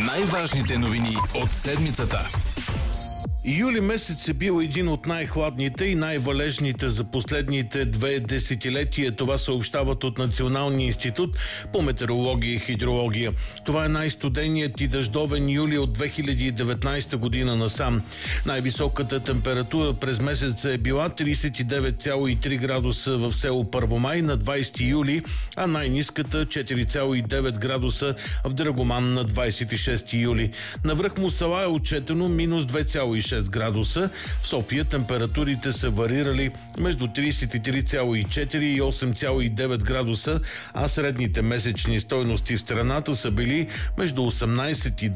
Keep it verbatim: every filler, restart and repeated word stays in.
Най-важните новини от седмицата. Юли месец е бил един от най-хладните и най-валежните за последните две десетилетия. Това съобщават от Националния институт по метеорология и хидрология. Това е най-студеният и дъждовен юли от две хиляди и деветнадесета година насам. Най-високата температура през месеца е била тридесет и девет цяло и три градуса в село Първомай на двадесети юли, а най-ниската четири цяло и девет градуса в Драгоман на двадесет и шести юли. Навръх Мусала е отчетено минус две цяло и шест градуса. В София температурите са варирали между тридесет и три цяло и четири и осем цяло и девет градуса, а средните месечни стойности в страната са били между осемнадесет и